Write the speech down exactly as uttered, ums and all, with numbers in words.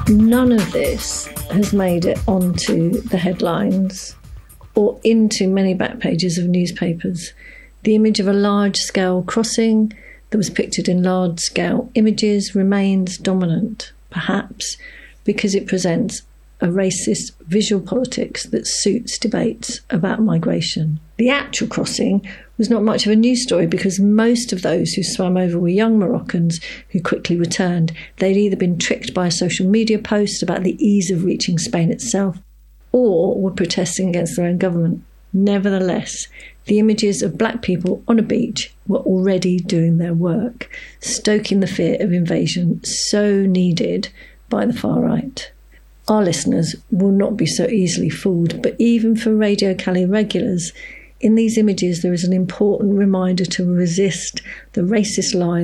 None of this has made it onto the headlines or into many back pages of newspapers. The image of a large-scale crossing that was pictured in large-scale images remains dominant, perhaps because it presents a racist visual politics that suits debates about migration. The actual crossing was not much of a news story because most of those who swam over were young Moroccans who quickly returned. They'd either been tricked by a social media post about the ease of reaching Spain itself or were protesting against their own government. Nevertheless, the images of black people on a beach were already doing their work, stoking the fear of invasion so needed by the far right. Our listeners will not be so easily fooled, but even for Radio Cali regulars, in these images there is an important reminder to resist the racist lie